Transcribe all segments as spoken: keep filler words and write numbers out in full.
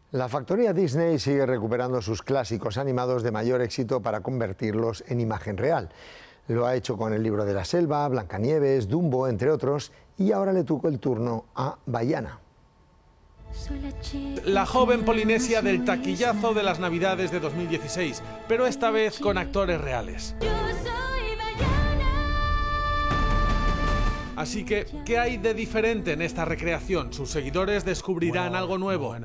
La factoría Disney sigue recuperando sus clásicos animados de mayor éxito para convertirlos en imagen real. Lo ha hecho con El libro de la selva, Blancanieves, Dumbo, entre otros, y ahora le tocó el turno a Vaiana. La joven polinesia del taquillazo de las Navidades de dos mil dieciséis, pero esta vez con actores reales. Así que, ¿qué hay de diferente en esta recreación? ¿Sus seguidores descubrirán algo nuevo?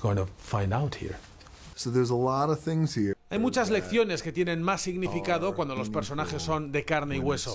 Hay muchas lecciones que tienen más significado cuando los personajes son de carne y hueso.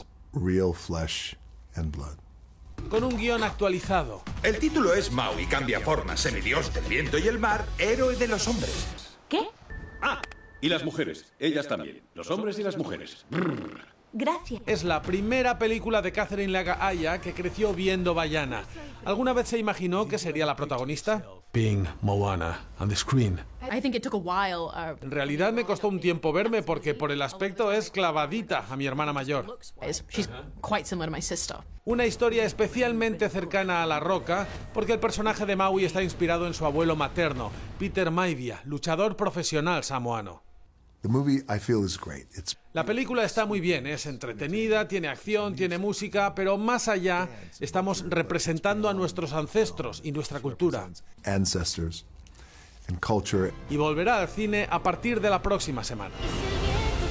Con un guión actualizado. El título es Maui, cambia forma, semidios del viento y el mar, héroe de los hombres. ¿Qué? Ah, y las mujeres, ellas también, los hombres y las mujeres. Brrr. Gracias. Es la primera película de Catherine Laga-Aya que creció viendo Vaiana. ¿Alguna vez se imaginó que sería la protagonista? Being Moana on the screen. I think it took a while. Uh, En realidad me costó un tiempo verme porque por el aspecto es clavadita a mi hermana mayor. she's quite similar to my sister. Una historia especialmente cercana a La Roca porque el personaje de Maui está inspirado en su abuelo materno, Peter Maivia, luchador profesional samoano. The movie, I feel, is great. It's... La película está muy bien, es entretenida, tiene acción, tiene música, pero más allá estamos representando a nuestros ancestros y nuestra cultura. Ancestors and culture. Y volverá al cine a partir de la próxima semana.